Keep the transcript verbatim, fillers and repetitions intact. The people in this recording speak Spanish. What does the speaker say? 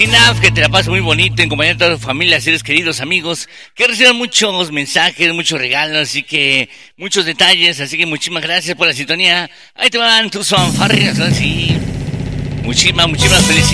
Y nada, que te la pases muy bonito en compañía de toda tu familia, seres queridos, amigos, que reciban muchos mensajes, muchos regalos, así que muchos detalles, así que muchísimas gracias por la sintonía. Ahí te van tus fanfarrias, así. Muchísimas, muchísimas felicidades.